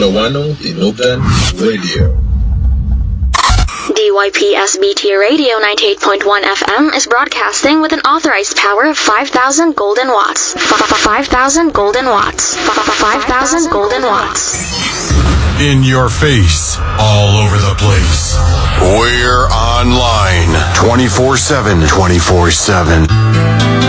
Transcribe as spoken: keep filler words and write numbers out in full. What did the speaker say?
Wano Inugan Radio. D Y P S B T Radio ninety-eight point one F M is broadcasting with an authorized power of five thousand golden watts. five thousand golden watts. five thousand golden watts. In your face, all over the place. We're online twenty-four seven. twenty-four seven.